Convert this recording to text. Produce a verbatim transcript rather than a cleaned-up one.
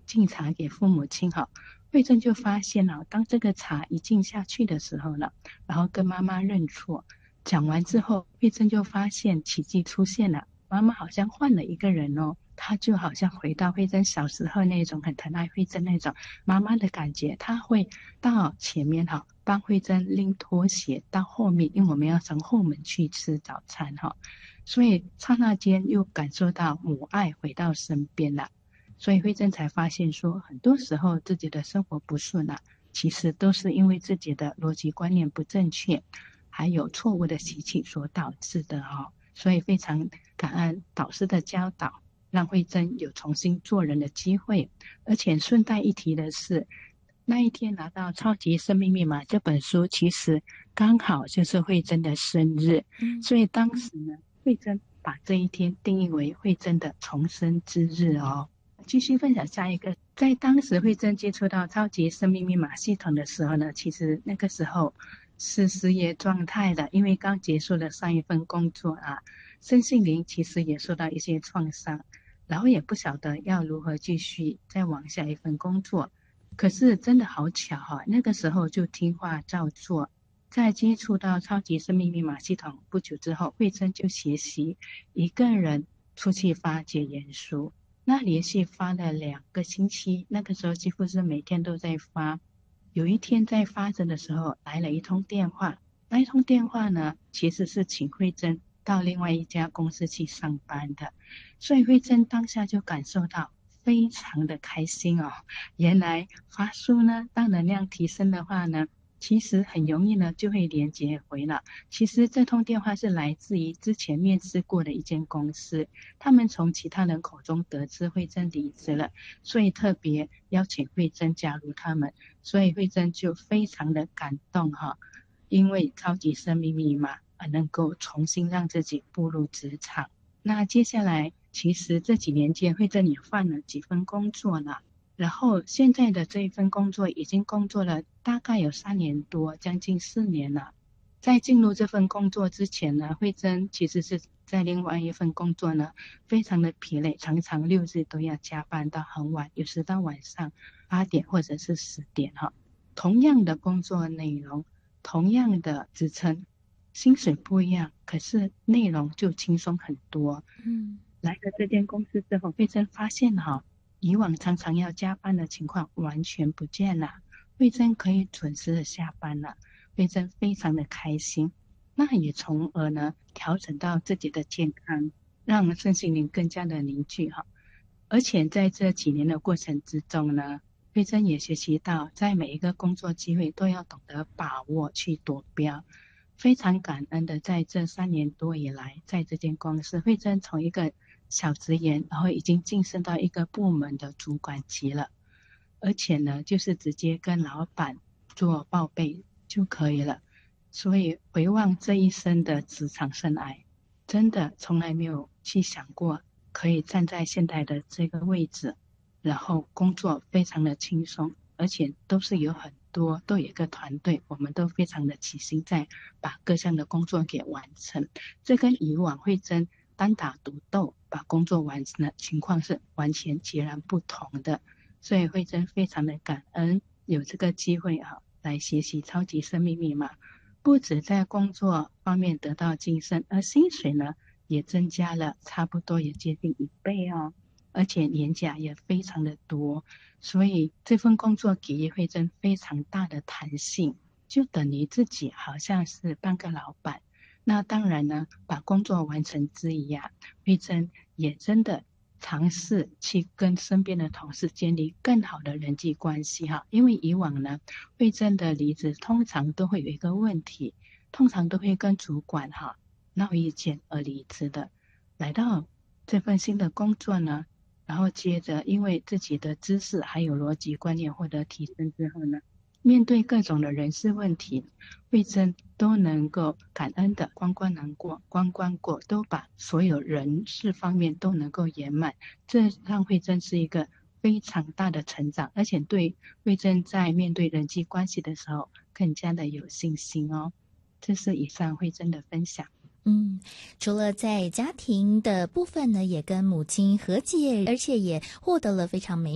敬茶给父母亲哈。慧珍就发现了，当这个茶一敬下去的时候呢，然后跟妈妈认错，讲完之后，慧珍就发现奇迹出现了，妈妈好像换了一个人哦，她就好像回到慧珍小时候那种很疼爱慧珍那种妈妈的感觉，她会到前面哈，帮慧珍拎拖鞋到后面，因为我们要从后门去吃早餐哈，所以刹那间又感受到母爱回到身边了。所以慧珍才发现说，很多时候自己的生活不顺啊，其实都是因为自己的逻辑观念不正确，还有错误的习气所导致的哦。所以非常感恩导师的教导，让慧珍有重新做人的机会。而且顺带一提的是，那一天拿到《超级生命密码》这本书，其实刚好就是慧珍的生日，嗯、所以当时呢，慧珍把这一天定义为慧珍的重生之日哦。继续分享下一个，在当时慧珍接触到超级生命密码系统的时候呢，其实那个时候是失业状态的，因为刚结束了上一份工作啊，身心灵其实也受到一些创伤，然后也不晓得要如何继续再往下一份工作。可是真的好巧哈、啊，那个时候就听话照做。在接触到超级生命密码系统不久之后，慧珍就学习一个人出去发解言书。那连续发了两个星期，那个时候几乎是每天都在发。有一天在发着的时候，来了一通电话。那一通电话呢，其实是请慧珍到另外一家公司去上班的。所以慧珍当下就感受到非常的开心哦。原来发书呢，当能量提升的话呢，其实很容易呢就会连接回了。其实这通电话是来自于之前面试过的一间公司，他们从其他人口中得知慧珍离职了，所以特别邀请慧珍加入他们，所以慧珍就非常的感动哈，因为超级生命密码而能够重新让自己步入职场。那接下来其实这几年间慧珍也换了几份工作了，然后现在的这一份工作已经工作了大概有三年多，将近四年了。在进入这份工作之前呢，慧珍其实是在另外一份工作呢，非常的疲累，常常六日都要加班到很晚，有时到晚上八点或者是十点哈。同样的工作内容，同样的职称，薪水不一样，可是内容就轻松很多。嗯，来了这间公司之后，慧珍发现哈，以往常常要加班的情况完全不见了，慧珍可以准时的下班了，慧珍非常的开心。那也从而呢调整到自己的健康，让身心灵更加的凝聚哈。而且在这几年的过程之中呢，慧珍也学习到在每一个工作机会都要懂得把握去夺标。非常感恩的在这三年多以来，在这间公司，慧珍从一个小职员，然后已经晋升到一个部门的主管级了，而且呢就是直接跟老板做报备就可以了。所以回望这一生的职场生涯，真的从来没有去想过可以站在现在的这个位置，然后工作非常的轻松，而且都是有很多都有一个团队，我们都非常的齐心在把各项的工作给完成。这跟以往慧珍单打独斗把工作完成的情况是完全截然不同的。所以慧珍非常的感恩有这个机会啊，来学习超级生命密码，不止在工作方面得到晋升，而薪水呢也增加了，差不多也接近一倍哦，而且年假也非常的多。所以这份工作给予慧珍非常大的弹性，就等于自己好像是半个老板。那当然呢，把工作完成之余啊，慧珍也真的尝试去跟身边的同事建立更好的人际关系哈。因为以往呢，慧珍的离职通常都会有一个问题，通常都会跟主管哈闹意见而离职的。来到这份新的工作呢，然后接着因为自己的知识还有逻辑观念获得提升之后呢，面对各种的人事问题，慧珍都能够感恩的关关难过关关过，都把所有人事方面都能够圆满。这让慧珍是一个非常大的成长，而且对慧珍在面对人际关系的时候更加的有信心哦。这是以上慧珍的分享。 嗯，除了在家庭的部分呢，也跟母亲和解，而且也获得了非常美